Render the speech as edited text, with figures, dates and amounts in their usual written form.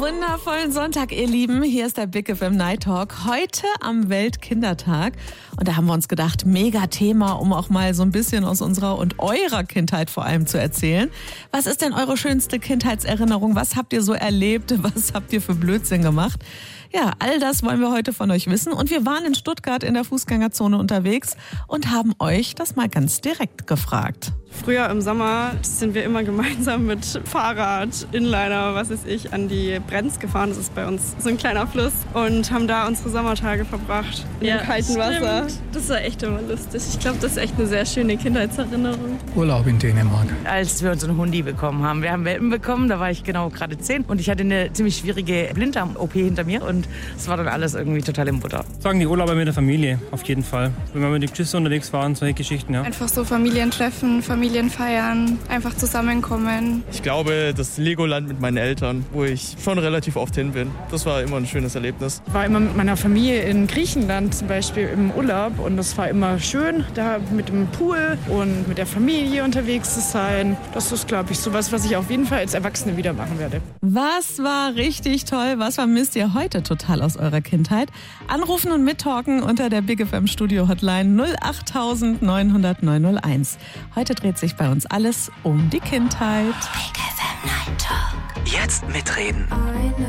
Wundervollen Sonntag, ihr Lieben. Hier ist der Big FM Night Talk. Heute am Weltkindertag. Und da haben wir uns gedacht, mega Thema, um auch mal so ein bisschen aus unserer und eurer Kindheit vor allem zu erzählen. Was ist denn eure schönste Kindheitserinnerung? Was habt ihr so erlebt? Was habt ihr für Blödsinn gemacht? Ja, all das wollen wir heute von euch wissen. Und wir waren in Stuttgart in der Fußgängerzone unterwegs und haben euch das mal ganz direkt gefragt. Früher im Sommer sind wir immer gemeinsam mit Fahrrad, Inliner, was weiß ich, an die Brenz gefahren. Das ist bei uns so ein kleiner Fluss. Und haben da unsere Sommertage verbracht in dem kalten Wasser. Das war echt immer lustig. Ich glaube, das ist echt eine sehr schöne Kindheitserinnerung. Urlaub in Dänemark. Als wir uns einen Hundi bekommen haben. Wir haben Welpen bekommen, da war ich genau gerade 10. Und ich hatte eine ziemlich schwierige Blinddarm-OP hinter mir. Und es war dann alles irgendwie total im Butter. Sagen die Urlauber mit der Familie, auf jeden Fall. Wenn wir mit den Geschwistern unterwegs waren, solche Geschichten, ja. Einfach so Familientreffen, Familienfeiern, einfach zusammenkommen. Ich glaube, das Legoland mit meinen Eltern, wo ich schon relativ oft hin bin. Das war immer ein schönes Erlebnis. Ich war immer mit meiner Familie in Griechenland zum Beispiel im Urlaub und das war immer schön, da mit dem Pool und mit der Familie unterwegs zu sein. Das ist, glaube ich, sowas, was ich auf jeden Fall als Erwachsene wieder machen werde. Was war richtig toll? Was vermisst ihr heute total aus eurer Kindheit? Anrufen und mittalken unter der Big FM Studio Hotline 08000 900 901. Heute dreht sich bei uns alles um die Kindheit. Big FM Night Talk. Jetzt mitreden.